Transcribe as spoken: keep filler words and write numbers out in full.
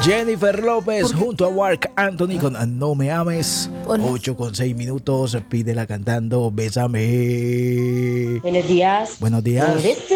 Jennifer López junto a Marc Anthony con No Me Ames. ocho con seis minutos. Pídela cantando Bésame. Buenos días. Buenos días.